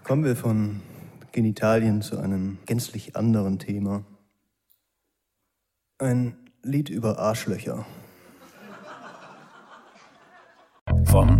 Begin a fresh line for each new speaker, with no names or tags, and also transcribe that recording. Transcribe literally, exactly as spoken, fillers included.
Kommen wir von Genitalien zu einem gänzlich anderen Thema. Ein Lied über Arschlöcher.
Vom